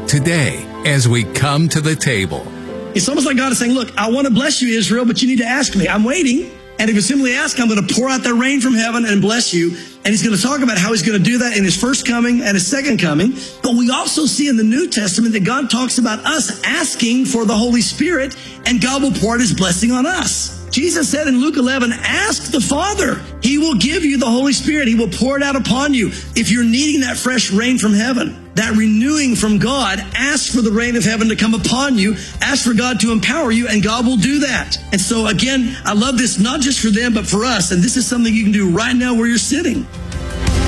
today as we come to the table. It's almost like God is saying, look, I want to bless you, Israel, but you need to ask me. I'm waiting. And if you simply ask, I'm going to pour out that rain from heaven and bless you. And he's going to talk about how he's going to do that in his first coming and his second coming. But we also see in the New Testament that God talks about us asking for the Holy Spirit, and God will pour out his blessing on us. Jesus said in Luke 11, ask the Father. He will give you the Holy Spirit. He will pour it out upon you. If you're needing that fresh rain from heaven, that renewing from God, ask for the rain of heaven to come upon you. Ask for God to empower you, and God will do that. And so again, I love this not just for them, but for us. And this is something you can do right now where you're sitting.